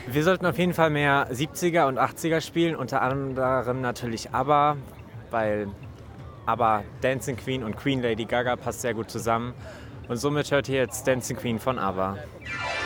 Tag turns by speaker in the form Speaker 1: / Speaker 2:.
Speaker 1: Wir sollten auf jeden Fall mehr 70er und 80er spielen, unter anderem natürlich ABBA, weil ABBA, Dancing Queen und Queen Lady Gaga passt sehr gut zusammen. Und somit hört ihr jetzt Dancing Queen von ABBA.